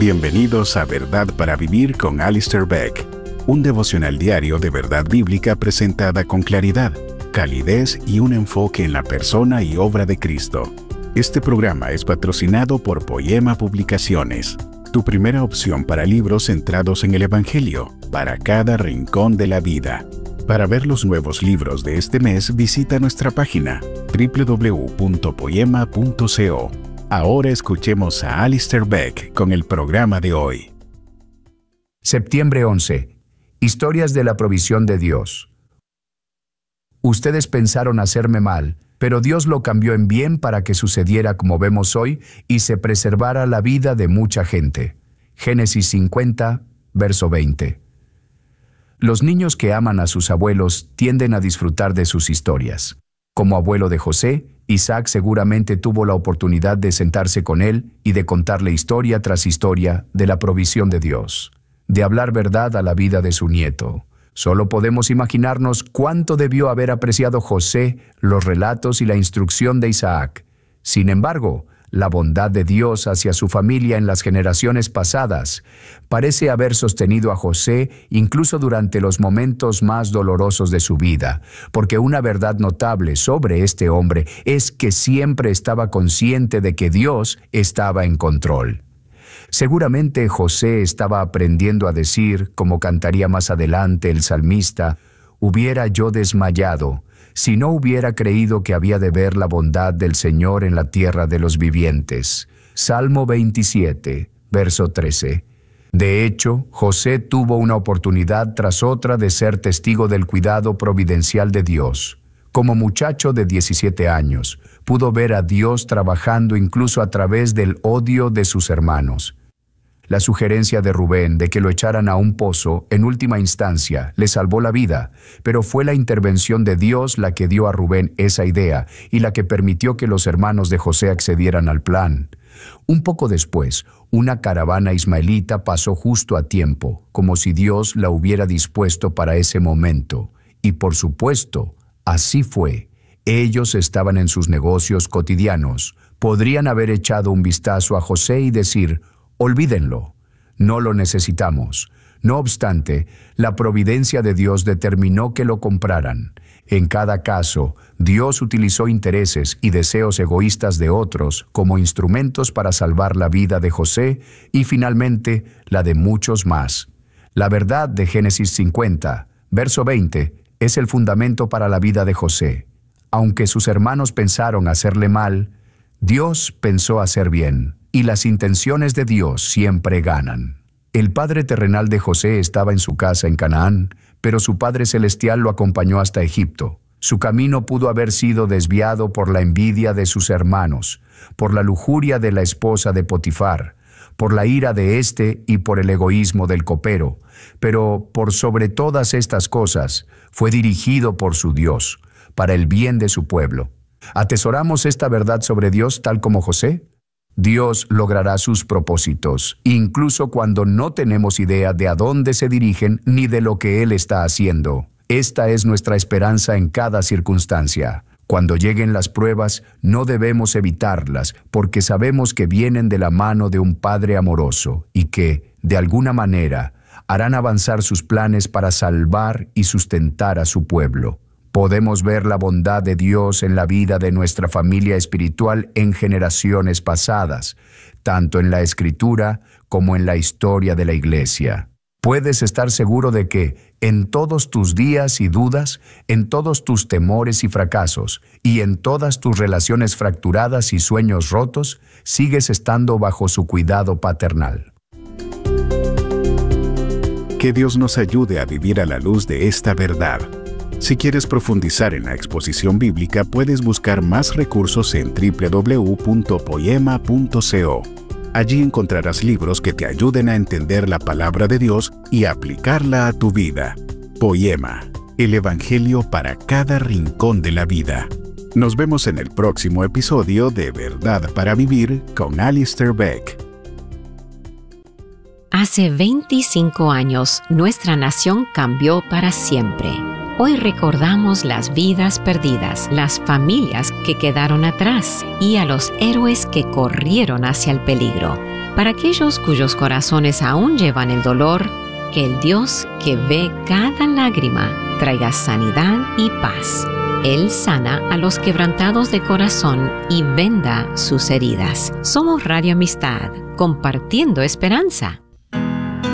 Bienvenidos a Verdad para Vivir con Alistair Begg, un devocional diario de verdad bíblica presentada con claridad, calidez y un enfoque en la persona y obra de Cristo. Este programa es patrocinado por Poema Publicaciones, tu primera opción para libros centrados en el Evangelio, para cada rincón de la vida. Para ver los nuevos libros de este mes, visita nuestra página www.poema.co. Ahora escuchemos a Alistair Begg con el programa de hoy. Septiembre 11. Historias de la provisión de Dios. Ustedes pensaron hacerme mal, pero Dios lo cambió en bien para que sucediera como vemos hoy y se preservara la vida de mucha gente. Génesis 50, verso 20. Los niños que aman a sus abuelos tienden a disfrutar de sus historias. Como abuelo de José, Isaac seguramente tuvo la oportunidad de sentarse con él y de contarle historia tras historia de la provisión de Dios, de hablar verdad a la vida de su nieto. Solo podemos imaginarnos cuánto debió haber apreciado José los relatos y la instrucción de Isaac. Sin embargo, la bondad de Dios hacia su familia en las generaciones pasadas parece haber sostenido a José incluso durante los momentos más dolorosos de su vida, porque una verdad notable sobre este hombre es que siempre estaba consciente de que Dios estaba en control. Seguramente José estaba aprendiendo a decir, como cantaría más adelante el salmista, «Hubiera yo desmayado si no hubiera creído que había de ver la bondad del Señor en la tierra de los vivientes». Salmo 27, verso 13. De hecho, José tuvo una oportunidad tras otra de ser testigo del cuidado providencial de Dios. Como muchacho de 17 años, pudo ver a Dios trabajando incluso a través del odio de sus hermanos. La sugerencia de Rubén de que lo echaran a un pozo, en última instancia, le salvó la vida, pero fue la intervención de Dios la que dio a Rubén esa idea y la que permitió que los hermanos de José accedieran al plan. Un poco después, una caravana ismaelita pasó justo a tiempo, como si Dios la hubiera dispuesto para ese momento. Y por supuesto, así fue. Ellos estaban en sus negocios cotidianos. Podrían haber echado un vistazo a José y decir, «Olvídenlo, no lo necesitamos». No obstante, la providencia de Dios determinó que lo compraran. En cada caso, Dios utilizó intereses y deseos egoístas de otros como instrumentos para salvar la vida de José y finalmente la de muchos más. La verdad de Génesis 50, verso 20, es el fundamento para la vida de José. Aunque sus hermanos pensaron hacerle mal, Dios pensó hacer bien, y las intenciones de Dios siempre ganan. El padre terrenal de José estaba en su casa en Canaán, pero su Padre Celestial lo acompañó hasta Egipto. Su camino pudo haber sido desviado por la envidia de sus hermanos, por la lujuria de la esposa de Potifar, por la ira de éste y por el egoísmo del copero, pero por sobre todas estas cosas fue dirigido por su Dios, para el bien de su pueblo. ¿Atesoramos esta verdad sobre Dios tal como José? Dios logrará sus propósitos, incluso cuando no tenemos idea de a dónde se dirigen ni de lo que Él está haciendo. Esta es nuestra esperanza en cada circunstancia. Cuando lleguen las pruebas, no debemos evitarlas, porque sabemos que vienen de la mano de un Padre amoroso y que, de alguna manera, harán avanzar sus planes para salvar y sustentar a su pueblo. Podemos ver la bondad de Dios en la vida de nuestra familia espiritual en generaciones pasadas, tanto en la Escritura como en la historia de la Iglesia. Puedes estar seguro de que, en todos tus días y dudas, en todos tus temores y fracasos, y en todas tus relaciones fracturadas y sueños rotos, sigues estando bajo su cuidado paternal. Que Dios nos ayude a vivir a la luz de esta verdad. Si quieres profundizar en la exposición bíblica, puedes buscar más recursos en www.poema.co. Allí encontrarás libros que te ayuden a entender la palabra de Dios y aplicarla a tu vida. Poema, el Evangelio para cada rincón de la vida. Nos vemos en el próximo episodio de Verdad para Vivir con Alistair Begg. Hace 25 años, nuestra nación cambió para siempre. Hoy recordamos las vidas perdidas, las familias que quedaron atrás y a los héroes que corrieron hacia el peligro. Para aquellos cuyos corazones aún llevan el dolor, que el Dios que ve cada lágrima traiga sanidad y paz. Él sana a los quebrantados de corazón y venda sus heridas. Somos Radio Amistad, compartiendo esperanza.